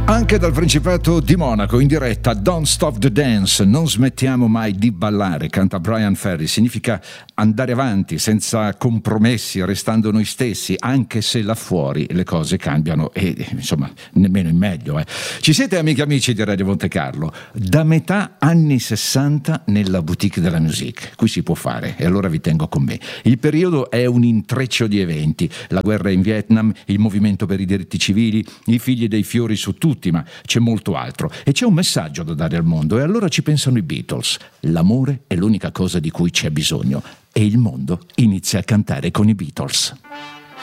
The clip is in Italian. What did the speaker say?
Anche dal Principato di Monaco in diretta Don't Stop the Dance, non smettiamo mai di ballare, canta Brian Ferry. Significa andare avanti senza compromessi, restando noi stessi, anche se là fuori le cose cambiano e insomma nemmeno in meglio. Ci siete, amiche e amici di Radio Monte Carlo? Da metà anni 60 nella boutique della musique, qui si può fare e allora vi tengo con me. Il periodo è un intreccio di eventi, la guerra in Vietnam, il movimento per i diritti civili, i figli dei fiori su tutti, ma c'è molto altro e c'è un messaggio da dare al mondo e allora ci pensano i Beatles. L'amore è l'unica cosa di cui c'è bisogno e il mondo inizia a cantare con i Beatles.